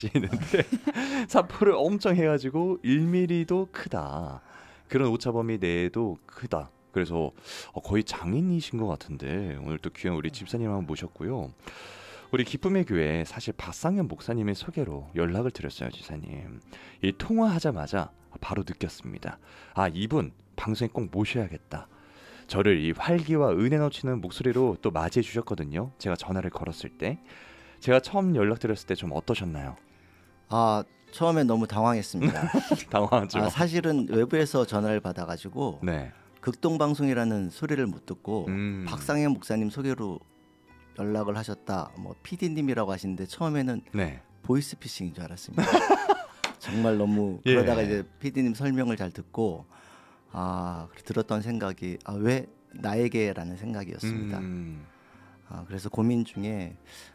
있는데 사포를 엄청 해가지고 1mm도 크다. 그런 오차범위 내에도 크다. 그래서 거의 장인이신 것 같은데 오늘 또 귀한 우리 집사님 한번 모셨고요. 우리 기쁨의 교회 사실 박상현 목사님의 소개로 연락을 드렸어요, 지사님. 이 통화하자마자 바로 느꼈습니다. 아, 이분 방송에 꼭 모셔야겠다. 저를 이 활기와 은혜 넘치는 목소리로 또 맞이해 주셨거든요. 제가 전화를 걸었을 때. 제가 처음 연락드렸을 때 좀 어떠셨나요? 처음에 너무 당황했습니다. 당황하죠. 사실은 외부에서 전화를 받아가지고 네. 극동방송이라는 소리를 못 듣고 박상현 목사님 소개로 연락을 하셨다. 뭐 PD님이라고 하시는데 처음에는 네. 보이스피싱인 줄 알았습니다. 정말 너무 그러다가 이제 PD님 설명을 잘 듣고 들었던 생각이 왜 나에게라는 생각이었습니다. 그래서 고민 중에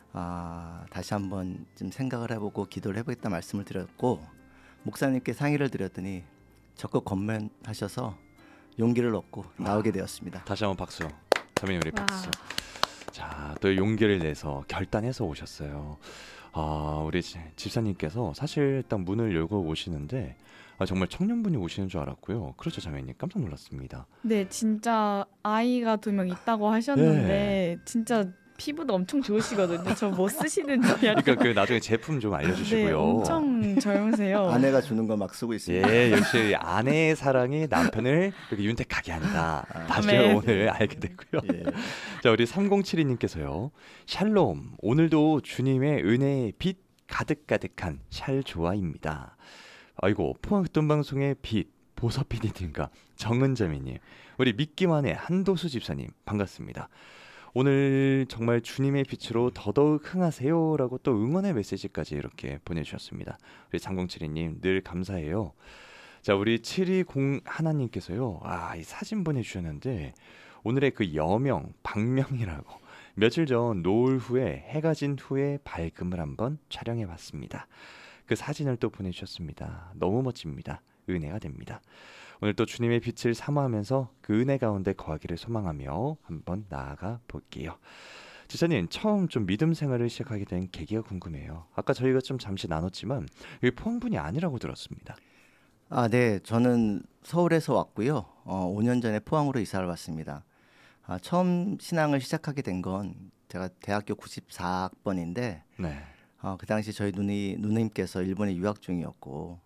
다시 한번 좀 생각을 해보고 기도를 해보겠다 말씀을 드렸고 목사님께 상의를 드렸더니 적극 권면하셔서 용기를 얻고 나오게 되었습니다. 다시 한번 박수. 자매님 우리 박수. 자, 또 용기를 내서 결단해서 오셨어요. 우리 집사님께서 사실 딱 문을 열고 오시는데 정말 청년분이 오시는 줄 알았고요. 그렇죠, 자매님. 깜짝 놀랐습니다. 네, 진짜 아이가 2명 있다고 하셨는데 네. 진짜 피부도 엄청 좋으시거든요. 저 뭐 쓰시는지. 그러니까 그 나중에 제품 좀 알려주시고요. 네, 엄청 젊으세요. 아내가 주는 거 막 쓰고 있습니다. 예, 역시 아내의 사랑이 남편을 이렇게 윤택하게 한다. 다시 네. 오늘 알게 됐고요. 예. 자, 우리 3072님께서요. 샬롬, 오늘도 주님의 은혜의 빛 가득가득한 샬조아입니다. 아이고, 포항 극동방송의 빛, 보석 PD님과 정은자매님, 우리 믿기만 해 한도수 집사님 반갑습니다. 오늘 정말 주님의 빛으로 더더욱 흥하세요 라고 또 응원의 메시지까지 이렇게 보내주셨습니다. 우리 3072님 늘 감사해요. 자, 우리 720 하나님께서요. 이 사진 보내주셨는데 오늘의 그 여명, 박명이라고 며칠 전 노을 후에 해가 진 후에 밝음을 한번 촬영해봤습니다. 그 사진을 또 보내주셨습니다. 너무 멋집니다. 은혜가 됩니다. 오늘 또 주님의 빛을 사모하면서 그 은혜 가운데 거하기를 소망하며 한번 나아가 볼게요. 지사님, 처음 좀 믿음 생활을 시작하게 된 계기가 궁금해요. 아까 저희가 좀 잠시 나눴지만 여기 포항분이 아니라고 들었습니다. 네. 저는 서울에서 왔고요. 5년 전에 포항으로 이사를 왔습니다. 처음 신앙을 시작하게 된 건 제가 대학교 94학번인데 네. 그 당시 저희 누님께서 일본에 유학 중이었고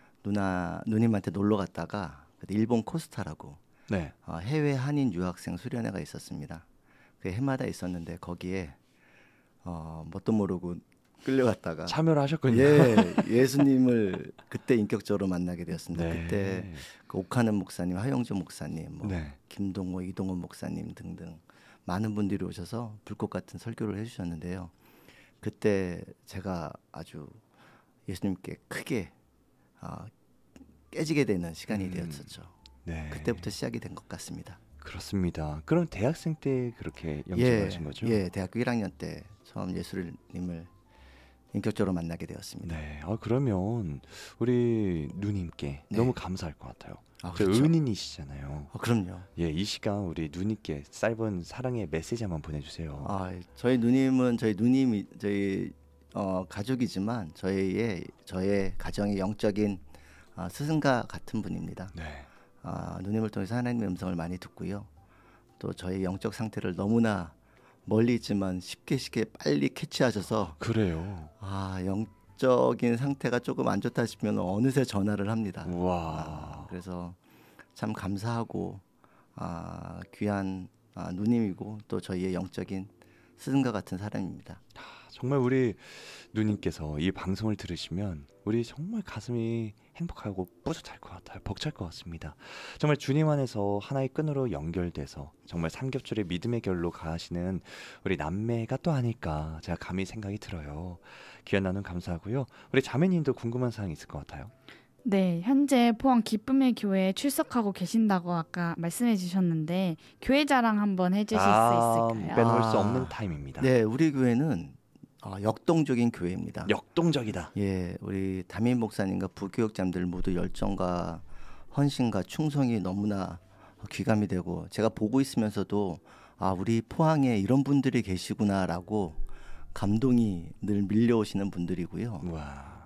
누님한테 놀러 갔다가 일본 코스타라고 네. 해외 한인 유학생 수련회가 있었습니다. 그 해마다 있었는데 거기에 뭣도 모르고 끌려갔다가 참여를 하셨군요. 예수님을 그때 인격적으로 만나게 되었습니다. 네. 그때 그 옥하는 목사님, 하영주 목사님, 네. 김동호, 이동원 목사님 등등 많은 분들이 오셔서 불꽃 같은 설교를 해주셨는데요. 그때 제가 아주 예수님께 크게 깨지게 되는 시간이 되었었죠. 네. 그때부터 시작이 된 것 같습니다. 그렇습니다. 그럼 대학생 때 그렇게 영접하신 거죠? 예, 대학교 1학년 때 처음 예수님을 인격적으로 만나게 되었습니다. 네. 그러면 우리 누님께 네. 너무 감사할 것 같아요. 그렇죠. 은인이시잖아요. 그럼요. 예, 이 시간 우리 누님께 짧은 사랑의 메시지 한번 보내주세요. 저희 누님은 저희 가족이지만 저의 가정의 영적인 스승과 같은 분입니다. 네. 누님을 통해서 하나님의 음성을 많이 듣고요. 또 저희 영적 상태를 너무나 멀리 있지만 쉽게 빨리 캐치하셔서 그래요. 영적인 상태가 조금 안 좋다 싶으면 어느새 전화를 합니다. 우와. 그래서 참 감사하고 귀한 누님이고 또 저희의 영적인 스승과 같은 사람입니다. 정말 우리 누님께서 이 방송을 들으시면 우리 정말 가슴이 행복하고 뿌듯할 것 같아요. 벅찰 것 같습니다. 정말 주님 안에서 하나의 끈으로 연결돼서 정말 삼겹줄의 믿음의 결로 가시는 우리 남매가 또 아닐까 제가 감히 생각이 들어요. 귀한 나눔 감사하고요. 우리 자매님도 궁금한 사항이 있을 것 같아요. 네, 현재 포항 기쁨의 교회에 출석하고 계신다고 아까 말씀해 주셨는데 교회 자랑 한번 해주실 수 있을까요? 빼놓을 수 없는 타임입니다. 네, 우리 교회는 역동적인 교회입니다. 역동적이다. 예, 우리 담임 목사님과 부교육자님들 모두 열정과 헌신과 충성이 너무나 귀감이 되고 제가 보고 있으면서도 우리 포항에 이런 분들이 계시구나라고 감동이 늘 밀려오시는 분들이고요. 와.